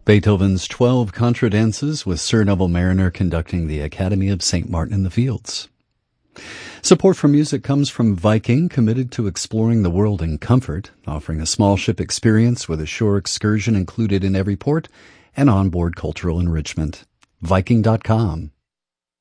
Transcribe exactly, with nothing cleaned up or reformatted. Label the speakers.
Speaker 1: Beethoven's twelve Contradances with Sir Neville Mariner conducting the Academy of Saint Martin in the Fields. Support for music comes from Viking, committed to exploring the world in comfort, offering a small ship experience with a shore excursion included in every port and onboard cultural enrichment. Viking dot com.